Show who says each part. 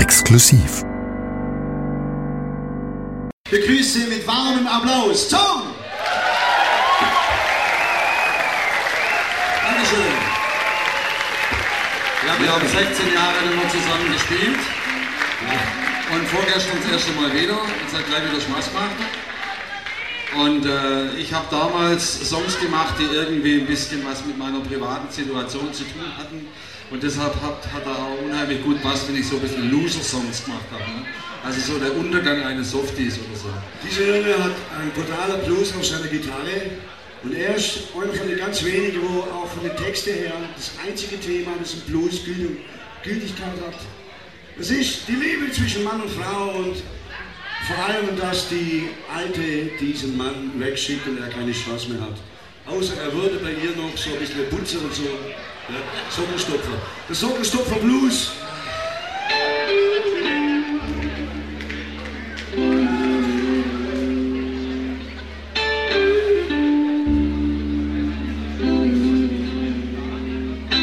Speaker 1: Exklusiv.
Speaker 2: Begrüße Sie mit warmem Applaus Tom! Dankeschön. Ja, wir haben 16 Jahre immer zusammen gespielt. Und vorgestern das erste Mal wieder. Es hat gleich wieder Spaß gemacht. Und ich habe damals Songs gemacht, die irgendwie ein bisschen was mit meiner privaten Situation zu tun hatten. Und deshalb hat er auch unheimlich gut was, wenn ich so ein bisschen Loser-Songs gemacht habe. Ne? Also so der Untergang eines Softies oder so.
Speaker 3: Dieser Junge hat einen brutaler Blues auf seiner Gitarre. Und er ist einer von den ganz wenigen, wo auch von den Texten her das einzige Thema, das im Blues Gültigkeit hat. Das ist die Liebe zwischen Mann und Frau und vor allem, dass die Alte diesen Mann wegschickt und er keine Chance mehr hat. Außer er würde bei ihr noch so ein bisschen putzen und so. Ja, Sockelstopfer. Der Sockelstopfer Blues